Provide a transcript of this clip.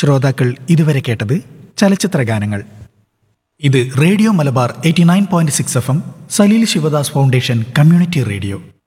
ശ്രോതാക്കൾ ഇതുവരെ കേട്ടത് ചലച്ചിത്ര ഗാനങ്ങൾ. ഇത് radio Malabar 89.6 FM, Saleel Sivadas foundation community radio.